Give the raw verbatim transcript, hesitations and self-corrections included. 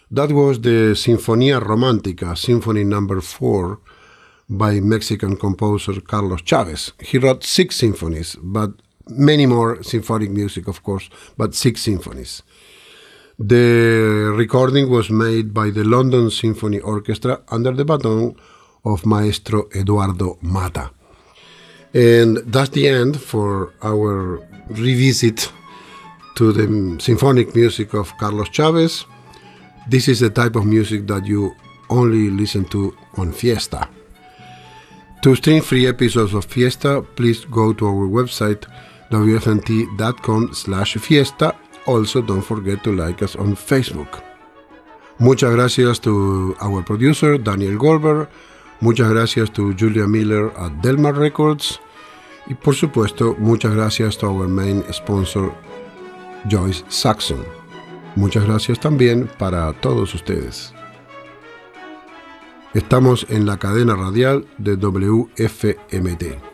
That was the Sinfonía Romántica, Symphony number four, by Mexican composer Carlos Chávez. He wrote six symphonies, but many more symphonic music, of course, but six symphonies. The recording was made by the London Symphony Orchestra under the baton of Maestro Eduardo Mata. And that's the end for our revisit to the symphonic music of Carlos Chávez. This is the type of music that you only listen to on Fiesta. To stream free episodes of Fiesta, please go to our website, w f n t dot com slash fiesta. Also, don't forget to like us on Facebook. Muchas gracias to our producer, Daniel Goldberg. Muchas gracias to Julia Miller at Delmar Records. Y por supuesto, muchas gracias to our main sponsor, Joyce Saxon. Muchas gracias también para todos ustedes. Estamos en la cadena radial de W F M T.